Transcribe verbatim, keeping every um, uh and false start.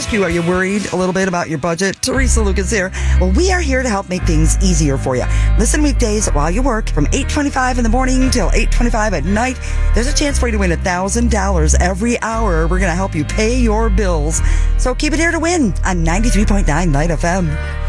ask you, are you worried a little bit about your budget? Teresa Lucas here. Well, we are here to help make things easier for you. Listen weekdays while you work from eight twenty-five in the morning till eight twenty-five at night. There's a chance for you to win one thousand dollars every hour. We're going to help you pay your bills. So keep it here to win on ninety-three point nine Light F M.